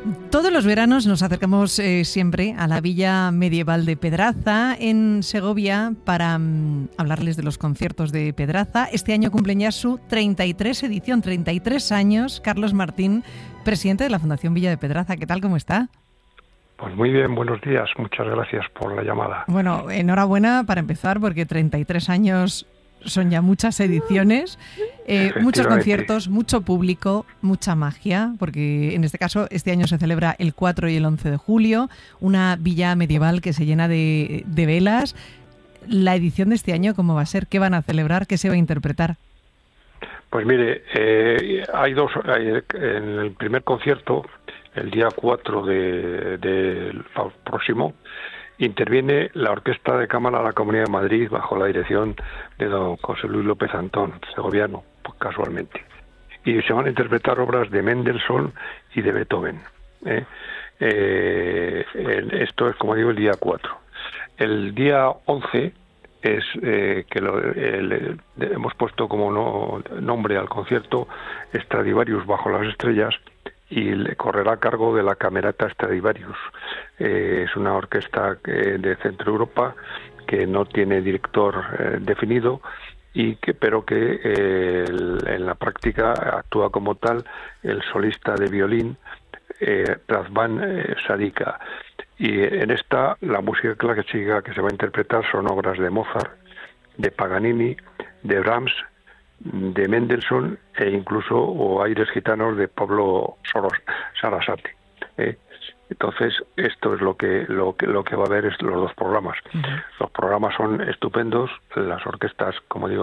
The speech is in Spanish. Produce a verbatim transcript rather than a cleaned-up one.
Todos los veranos nos acercamos eh, siempre a la Villa Medieval de Pedraza, en Segovia, para um, hablarles de los conciertos de Pedraza. Este año cumplen ya su treinta y tres edición, treinta y tres años. Carlos Martín, presidente de la Fundación Villa de Pedraza. ¿Qué tal? ¿Cómo está? Pues muy bien, buenos días. Muchas gracias por la llamada. Bueno, enhorabuena para empezar, porque treinta y tres años son ya muchas ediciones, eh, muchos conciertos, mucho público, mucha magia, porque en este caso este año se celebra el cuatro y el once de julio, una villa medieval que se llena de, de velas. La edición de este año, ¿cómo va a ser? ¿Qué van a celebrar? ¿Qué se va a interpretar? Pues mire, eh, hay dos. Hay, en el primer concierto, el día cuatro de, de próximo, interviene la Orquesta de Cámara de la Comunidad de Madrid bajo la dirección de don José Luis López Antón, segoviano, pues, casualmente. Y se van a interpretar obras de Mendelssohn y de Beethoven. ¿eh? Eh, esto es, como digo, el día cuatro. El día once es eh, que lo, el, hemos puesto como no, nombre al concierto Stradivarius bajo las estrellas, y le correrá a cargo de la Camerata Stradivarius. Eh, es una orquesta que, de Centro Europa, que no tiene director eh, definido, y que pero que eh, el, en la práctica actúa como tal el solista de violín eh, Razvan eh, Sadika. Y en esta la música clásica que se va a interpretar son obras de Mozart, de Paganini, de Brahms, de Mendelssohn e incluso o aires gitanos de Pablo Soros, Sarasate. ¿eh? Entonces esto es lo que lo que lo que va a haber es los dos programas. Uh-huh. Los programas son estupendos, las orquestas, como digo,